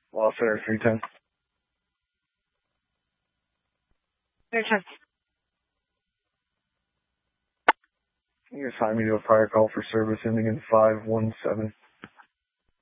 Lost Center 310. You assign me to a prior call for service ending in 517.